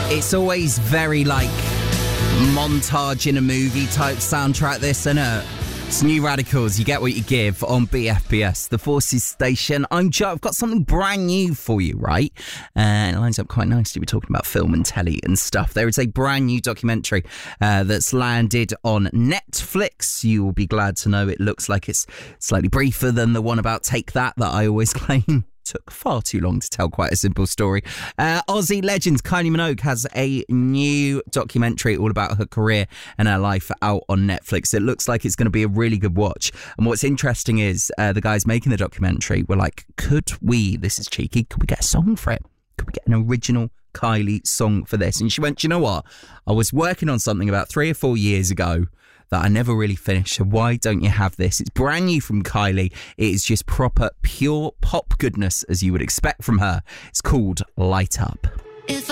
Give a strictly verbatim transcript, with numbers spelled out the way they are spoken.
It's always very like montage in a movie type soundtrack, this, isn't it? It's New Radicals, you get what you give on B F B S, the Forces Station. I'm Joe, I've got something brand new for you, right? And it lines up quite nicely. We're talking about film and telly and stuff. There is a brand new documentary uh, that's landed on Netflix. You will be glad to know it looks like it's slightly briefer than the one about Take That that I always claim took far too long to tell quite a simple story. Uh, Aussie legend Kylie Minogue has a new documentary all about her career and her life out on Netflix. It looks like it's going to be a really good watch. And what's interesting is uh, the guys making the documentary were like, could we, this is cheeky, could we get a song for it? Could we get an original Kylie song for this? And she went, you know what? I was working on something about three or four years ago that I never really finished, so why don't you have this? It's brand new from Kylie. It is just proper, pure pop goodness, as you would expect from her. It's called Light Up.